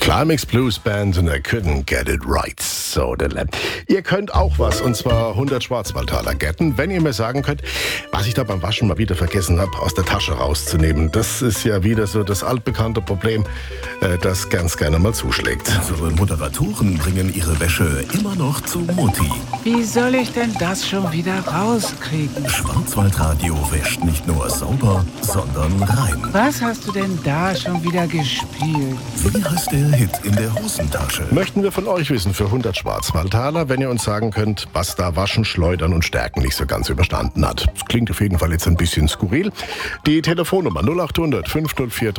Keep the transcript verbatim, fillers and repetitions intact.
Climax Blues Band and I couldn't get it right. So, ihr könnt auch was, und zwar hundert Schwarzwaldtaler getten, wenn ihr mir sagen könnt, was ich da beim Waschen mal wieder vergessen habe, aus der Tasche rauszunehmen. Das ist ja wieder so das altbekannte Problem, äh, das ganz gerne mal zuschlägt. Unsere Moderatoren bringen ihre Wäsche immer noch zu Mutti. Wie soll ich denn das schon wieder rauskriegen? Schwarzwaldradio wäscht nicht nur sauber, sondern rein. Was hast du denn da schon wieder gespielt? Wie heißt der Hit in der Hosentasche? Möchten wir von euch wissen für hundert Schwarzwaldtaler, wenn ihr uns sagen könnt, was da Waschen, Schleudern und Stärken nicht so ganz überstanden hat. Das klingt auf jeden Fall jetzt ein bisschen skurril. Die Telefonnummer null acht hundert fünf null vier